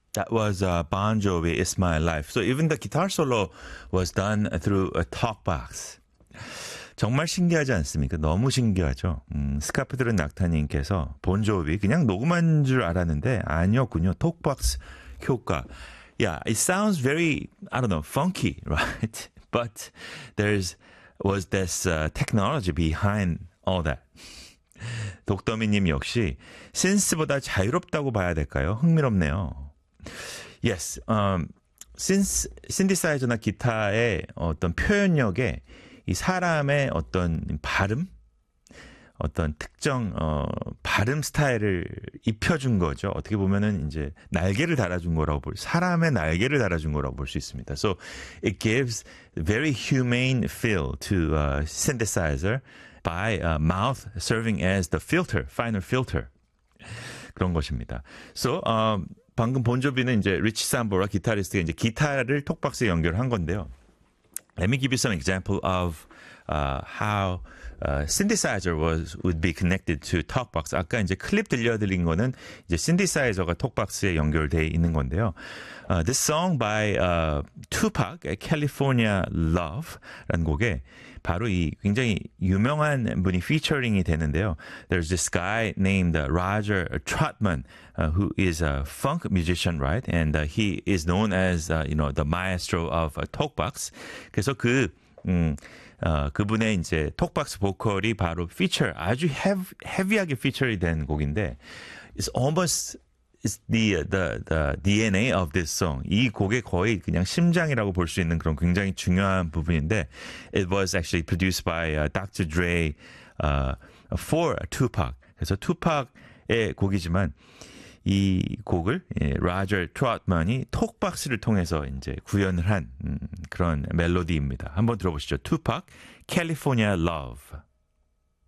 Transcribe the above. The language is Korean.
That was Bon Jovi, It's My Life. So even the guitar solo was done through a talkbox. 정말 신기하지 않습니까? 너무 신기하죠. 스카프 들은 낙타님께서 본조비 그냥 녹음한 줄 알았는데 아니었군요. 톡박스 효과. Yeah, it sounds very, I don't know, funky, right? But was this technology behind all that. 독더미님 역시 신스보다 자유롭다고 봐야 될까요? 흥미롭네요. Yes, 신디사이저나 기타의 어떤 표현력에 이 사람의 어떤 발음, 어떤 특정 발음 스타일을 입혀준 거죠. 어떻게 보면은 이제 날개를 달아준 거라고 사람의 날개를 달아준 거라고 볼 수 있습니다. So it gives a very humane feel to synthesizer by mouth serving as the filter, final filter. 그런 것입니다. So 방금 본조비는 이제 리치 삼보라 기타리스트가 이제 기타를 톡박스에 연결한 건데요. Let me give you some example of how synthesizer would be connected to talkbox. 아까 이제 클립 들려드린 거는 이제 synthesizer가 톡박스에 연결돼 있는 건데요. This song by Tupac, California Love라는 곡에 바로 이 굉장히 유명한 분이 featuring이 되는데요. There's this guy named Roger Troutman, who is a funk musician, right? And he is known as, the maestro of talkbox. 그래서 그분의 이제 톡박스 보컬이 바로 아주 헤비하게 피처리 된 곡인데, it's the DNA of this song. 이 곡의 거의 그냥 심장이라고 볼 수 있는 그런 굉장히 중요한 부분인데, it was actually produced by Dr. Dre for Tupac. 그래서 투팍의 곡이지만 이 곡을 라저 트롯만이 톡박스를 통해서 이제 구현을 한 그런 멜로디입니다. 한번 들어보시죠. 투팍, California Love.